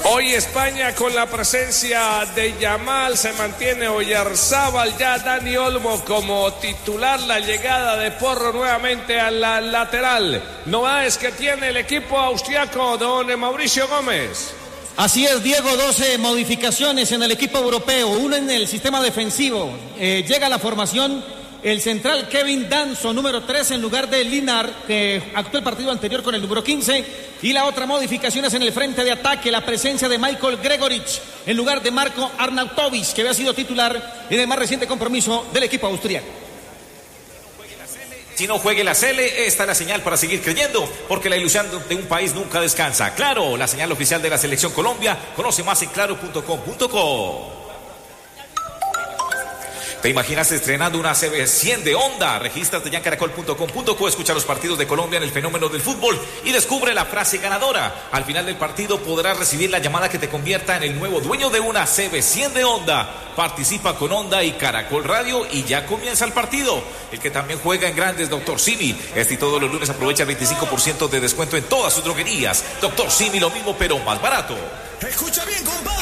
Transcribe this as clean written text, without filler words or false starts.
Hoy España con la presencia de Yamal, se mantiene Oyarzábal, ya Dani Olmo como titular, la llegada de Porro nuevamente a la lateral. Novedades que tiene el equipo austriaco, don Mauricio Gómez. Así es, Diego, 12 modificaciones en el equipo europeo, una en el sistema defensivo. Llega a la formación el central Kevin Danso, número 3 en lugar de Linar, que actuó el partido anterior con el número 15. Y la otra modificación es en el frente de ataque, la presencia de Michael Gregorich en lugar de Marco Arnautovic, que había sido titular en el más reciente compromiso del equipo austríaco. Si no juegue la Sele, esta es la señal para seguir creyendo, porque la ilusión de un país nunca descansa. Claro, la señal oficial de la Selección Colombia. Conoce más en claro.com.co. ¿Te imaginas estrenando una CB100 de Honda? Regístrate ya en caracol.com.co, escucha los partidos de Colombia en el fenómeno del fútbol y descubre la frase ganadora. Al final del partido podrás recibir la llamada que te convierta en el nuevo dueño de una CB100 de Honda. Participa con Honda y Caracol Radio y ya comienza el partido. El que también juega en grandes, Dr. Simi. Este y todos los lunes aprovecha el 25% de descuento en todas sus droguerías. Dr. Simi, lo mismo pero más barato. Escucha bien, compadre.